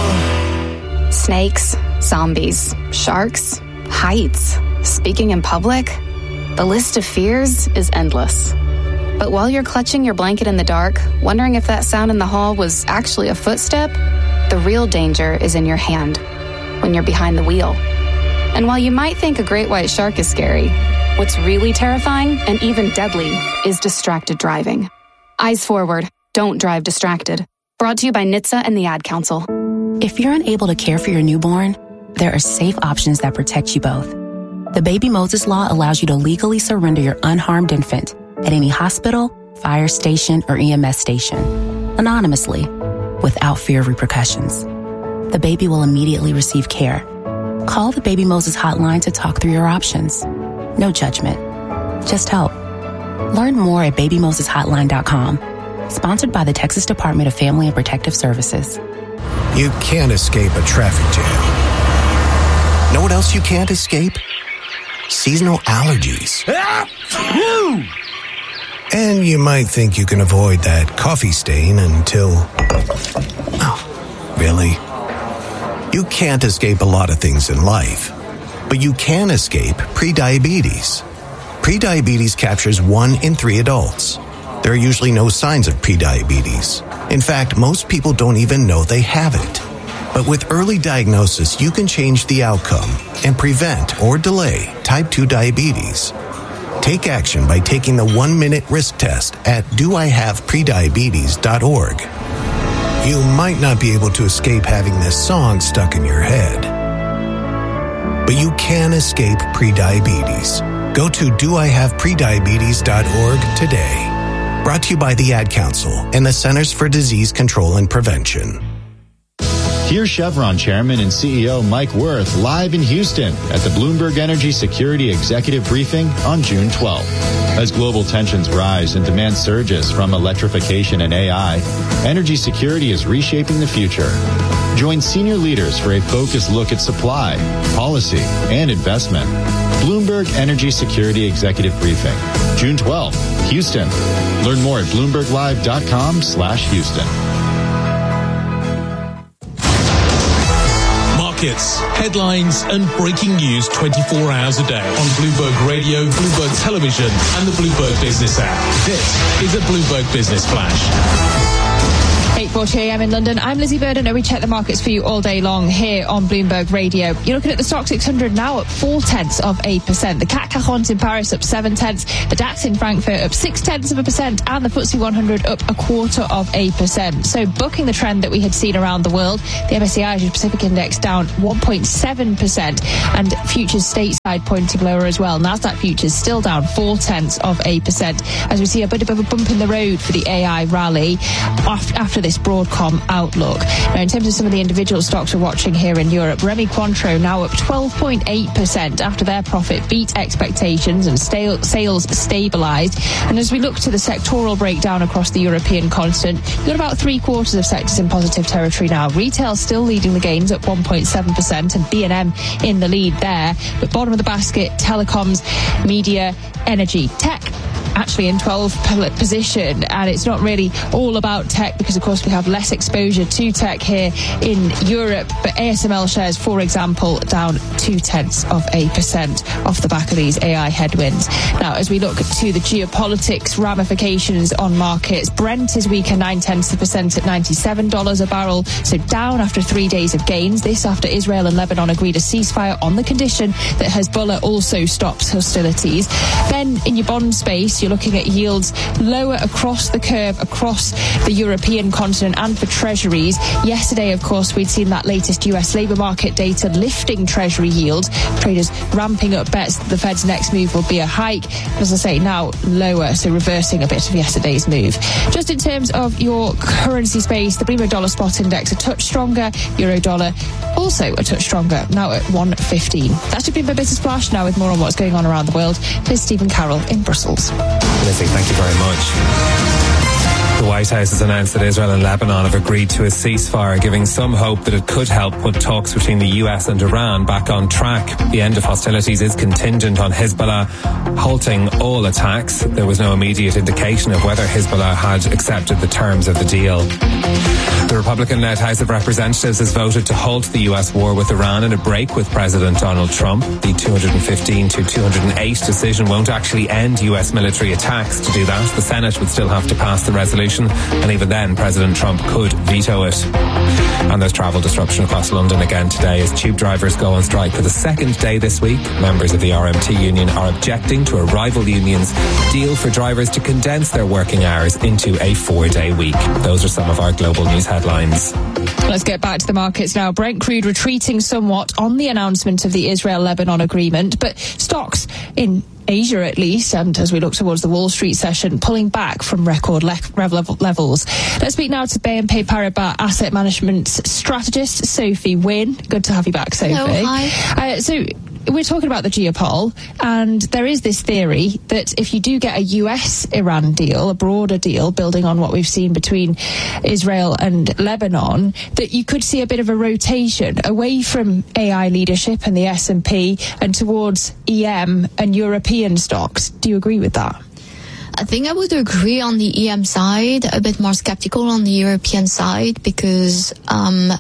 Snakes, zombies, sharks, heights, speaking in public. The list of fears is endless. But while you're clutching your blanket in the dark, wondering if that sound in the hall was actually a footstep, the real danger is in your hand, when you're behind the wheel. And while you might think a great white shark is scary, what's really terrifying and even deadly is distracted driving. Eyes forward, don't drive distracted. Brought to you by N H T S A and the Ad Council. If you're unable to care for your newborn, there are safe options that protect you both. The Baby Moses Law allows you to legally surrender your unharmed infant at any hospital, fire station, or E M S station, anonymously, without fear of repercussions. The baby will immediately receive care. Call the Baby Moses hotline to talk through your options. No judgment, just help. Learn more at baby moses hotline dot com. Sponsored by the Texas Department of Family and Protective Services. You can't escape a traffic jam. Know what else you can't escape? Seasonal allergies. And you might think you can avoid that coffee stain until... Oh, really? You can't escape a lot of things in life, but you can escape prediabetes. Prediabetes captures one in three adults. There are usually no signs of prediabetes. In fact, most people don't even know they have it. But with early diagnosis, you can change the outcome and prevent or delay type two diabetes. Take action by taking the one-minute risk test at do I have prediabetes dot org. You might not be able to escape having this song stuck in your head, but you can escape prediabetes. Go to do I have prediabetes dot org today. Brought to you by the Ad Council and the Centers for Disease Control and Prevention. Here's Chevron Chairman and C E O Mike Wirth live in Houston at the Bloomberg Energy Security Executive Briefing on June twelfth. As global tensions rise and demand surges from electrification and A I, energy security is reshaping the future. Join senior leaders for a focused look at supply, policy, and investment. Bloomberg Energy Security Executive Briefing, June twelfth, Houston. Learn more at bloomberglive.com slash Houston. Markets, headlines, and breaking news twenty-four hours a day on Bloomberg Radio, Bloomberg Television, and the Bloomberg Business app. This is a Bloomberg Business Flash. eight forty a.m. in London. I'm Lizzie Burden, and we check the markets for you all day long here on Bloomberg Radio. You're looking at the Stock six hundred now up four tenths of a percent. The C A C quarante in Paris up seven tenths. The DAX in Frankfurt up six tenths of a percent, and the F T S E one hundred up a quarter of a percent. So bucking the trend that we had seen around the world, the M S C I Asia Pacific Index down one point seven percent, and futures stateside pointing lower as well. Nasdaq futures still down four tenths of a percent as we see a bit of a bump in the road for the A I rally after this Broadcom outlook. Now, in terms of some of the individual stocks we're watching here in Europe, Remy Cointreau now up twelve point eight percent after their profit beat expectations and sta- sales stabilised. And as we look to the sectoral breakdown across the European continent, you've got about three quarters of sectors in positive territory now. Retail still leading the gains at one point seven percent, and B and M in the lead there. But bottom of the basket, telecoms, media, energy, tech actually in twelfth position, and it's not really all about tech because of course we have less exposure to tech here in Europe, but A S M L shares, for example, down two tenths of a percent off the back of these A I headwinds. Now, as we look to the geopolitics ramifications on markets, Brent is weaker nine tenths of a percent at ninety-seven dollars a barrel, so down after three days of gains. This after Israel and Lebanon agreed a ceasefire on the condition that Hezbollah also stops hostilities. Then in your bond space, you're looking at yields lower across the curve, across the European continent, and for treasuries. Yesterday, of course, we'd seen that latest U S labour market data lifting treasury yields. Traders ramping up bets that the Fed's next move will be a hike. As I say, now lower, so reversing a bit of yesterday's move. Just in terms of your currency space, the Bloomberg Dollar Spot Index a touch stronger, Euro Dollar also a touch stronger, now at one fifteen. That's your Bloomberg Business Flash. Now with more on what's going on around the world, here's Stephen Carroll in Brussels. Lizzie, thank you very much. The White House has announced that Israel and Lebanon have agreed to a ceasefire, giving some hope that it could help put talks between the U S and Iran back on track. The end of hostilities is contingent on Hezbollah halting all attacks. There was no immediate indication of whether Hezbollah had accepted the terms of the deal. The Republican-led House of Representatives has voted to halt the U S war with Iran and a break with President Donald Trump. The two hundred fifteen to two hundred eight decision won't actually end U S military attacks. To do that, the Senate would still have to pass the resolution, and even then, President Trump could veto it. And there's travel disruption across London again today as tube drivers go on strike for the second day this week. Members of the R M T union are objecting to a rival union's deal for drivers to condense their working hours into a four-day week. Those are some of our global news headlines. Let's get back to the markets now. Brent crude retreating somewhat on the announcement of the Israel-Lebanon agreement, but stocks in Asia at least, and as we look towards the Wall Street session, pulling back from record le- level levels. Let's speak now to B N P Paribas Asset Management strategist Sophie Wynne. Good to have you back, Sophie. Hello, hi. Uh, so we're talking about the geopol, and there is this theory that if you do get a U S-Iran deal, a broader deal, building on what we've seen between Israel and Lebanon, that you could see a bit of a rotation away from A I leadership and the S and P and towards E M and European stocks. Do you agree with that? I think I would agree on the E M side, a bit more skeptical on the European side, because um,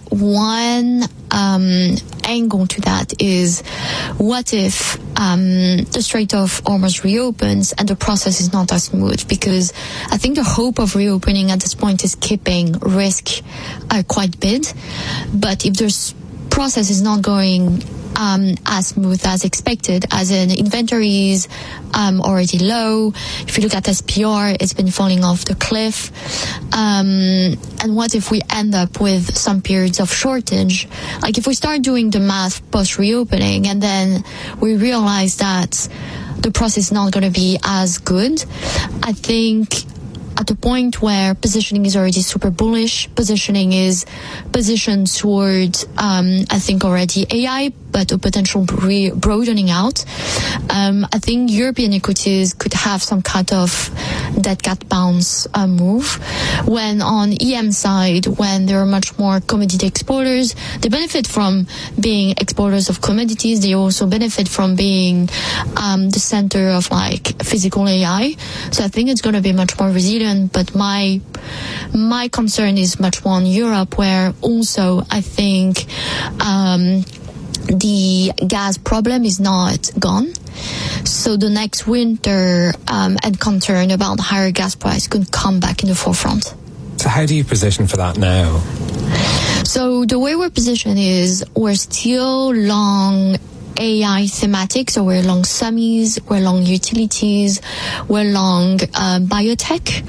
one um, angle to that is, what if um, the Strait of Hormuz reopens and the process is not as smooth? Because I think the hope of reopening at this point is keeping risk uh, quite big. But if this process is not going Um, as smooth as expected, as in inventories um, already low. If you look at S P R, it's been falling off the cliff. Um, and what if we end up with some periods of shortage? Like if we start doing the math post-reopening and then we realize that the process is not going to be as good, I think at a point where positioning is already super bullish. Positioning is positioned towards, um, I think, already A I, but a potential bre- broadening out. Um, I think European equities could have some kind of dead cat bounce uh, move. When on E M side, when there are much more commodity exporters, they benefit from being exporters of commodities. They also benefit from being um, the center of like physical A I. So I think it's going to be much more resilient. But my my concern is much more on Europe, where also I think um, the gas problem is not gone. So the next winter um, and concern about higher gas price could come back in the forefront. So how do you position for that now? So the way we're positioned is we're still long A I thematic, so we're long semis, we're long utilities, we're long uh, biotech,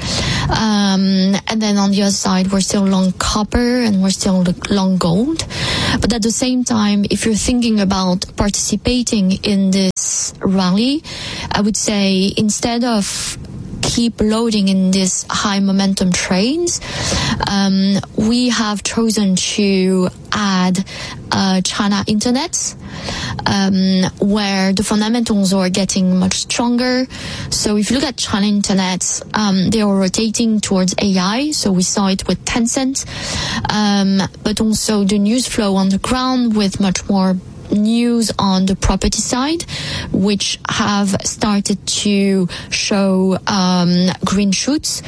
um, and then on the other side we're still long copper and we're still long gold. But at the same time, if you're thinking about participating in this rally, I would say instead of keep loading in these high momentum trades, um, we have chosen to add uh, China Internet, um, where the fundamentals are getting much stronger. So if you look at China Internet, um, they are rotating towards A I. So we saw it with Tencent, um, but also the news flow on the ground with much more news on the property side, which have started to show um, green shoots.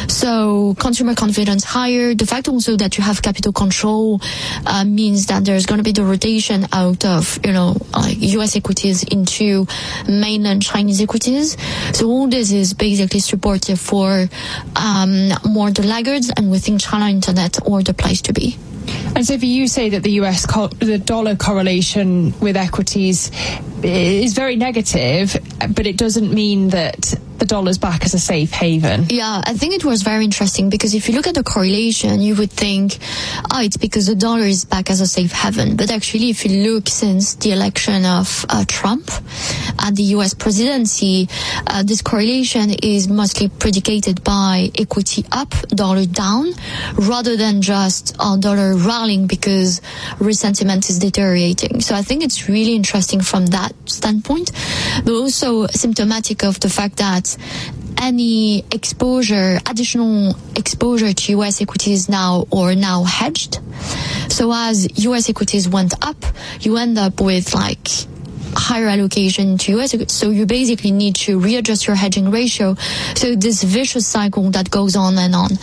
So consumer confidence higher. The fact also that you have capital control uh, means that there's going to be the rotation out of, you know, like U S equities into mainland Chinese equities. So all this is basically supportive for um, more the laggards, and we think China Internet or the place to be. And Sophie, you say that the U S co- the dollar correlation with equities is very negative, but it doesn't mean that the dollar's back as a safe haven. Yeah, I think it was very interesting because if you look at the correlation, you would think, oh, it's because the dollar is back as a safe haven. But actually, if you look since the election of uh, Trump and the U S presidency, uh, this correlation is mostly predicated by equity up, dollar down, rather than just uh, dollar rallying because risk sentiment is deteriorating. So I think it's really interesting from that standpoint, but also symptomatic of the fact that any exposure, additional exposure to U S equities now or now hedged. So as U S equities went up, you end up with like higher allocation to U S. So you basically need to readjust your hedging ratio. So this vicious cycle that goes on and on.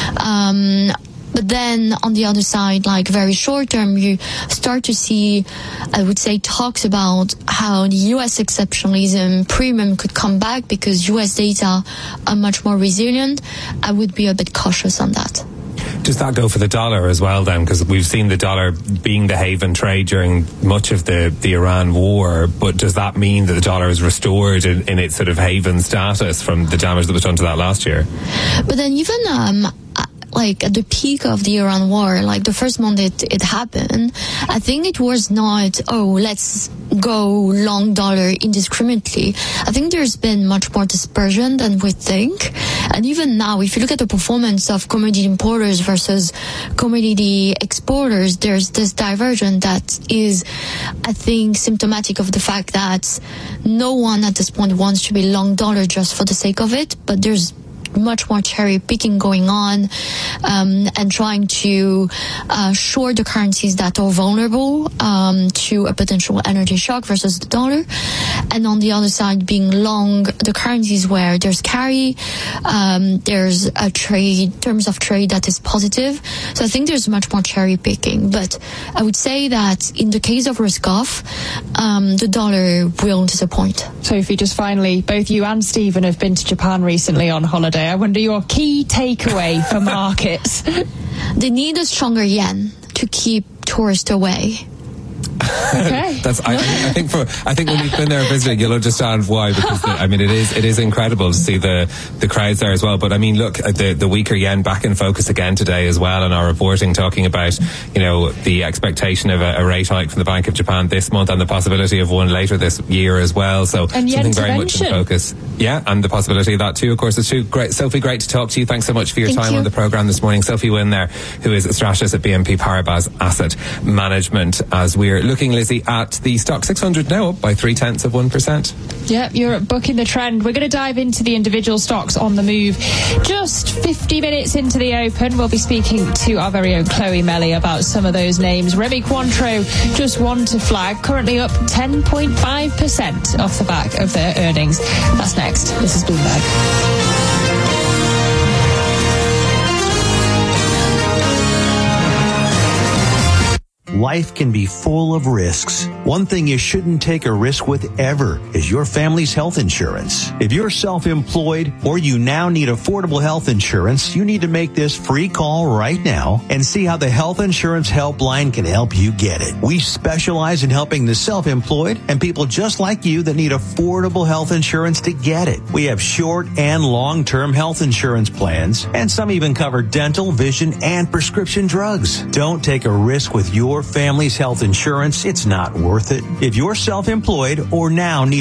Um, But then on the other side, like very short term, you start to see, I would say, talks about how the U S exceptionalism premium could come back because U S data are much more resilient. I would be a bit cautious on that. Does that go for the dollar as well then? Because we've seen the dollar being the haven trade during much of the, the Iran war, but does that mean that the dollar is restored in, in its sort of haven status from the damage that was done to that last year? But then even um like at the peak of the Iran war, like the first month it, it happened, I think it was not, oh, let's go long dollar indiscriminately. I think there's been much more dispersion than we think. And even now, if you look at the performance of commodity importers versus commodity exporters, there's this divergence that is, I think, symptomatic of the fact that no one at this point wants to be long dollar just for the sake of it, but there's much more cherry picking going on, um, and trying to uh, short the currencies that are vulnerable um, to a potential energy shock versus the dollar, and on the other side being long the currencies where there's carry, um, there's a trade, terms of trade that is positive. So I think there's much more cherry picking, but I would say that in the case of risk off, um, the dollar will disappoint. Sophie, just finally, both you and Stephen have been to Japan recently on holiday. I wonder your key takeaway for markets. They need a stronger yen to keep tourists away. Okay. That's. I, I think for. I think when you've been there visiting, you'll understand why. Because the, I mean, it is it is incredible to see the the crowds there as well. But I mean, look, the the weaker yen back in focus again today as well in our reporting, talking about you know the expectation of a, a rate hike from the Bank of Japan this month and the possibility of one later this year as well. So and something very much in focus. Yeah, and the possibility of that too. Of course, it's too great. Sophie, great to talk to you. Thanks so much for your Thank time you. on the programme this morning. Sophie Wynn there, who is a strategist at B N P Paribas Asset Management, as we're looking, Lizzie, at the stock six hundred now up by three tenths of one percent. Yep, you're booking the trend. We're going to dive into the individual stocks on the move. Just fifty minutes into the open, we'll be speaking to our very own Chloe Melly about some of those names. Remy Cointreau, just one to flag, currently up ten point five percent off the back of their earnings. That's next. This is Bloomberg. Life can be full of risks. One thing you shouldn't take a risk with ever is your family's health insurance. If you're self-employed or you now need affordable health insurance, you need to make this free call right now and see how the Health Insurance Helpline can help you get it. We specialize in helping the self-employed and people just like you that need affordable health insurance to get it. We have short and long-term health insurance plans, and some even cover dental, vision, and prescription drugs. Don't take a risk with your family's health insurance. It's not worth it. If you're self-employed or now need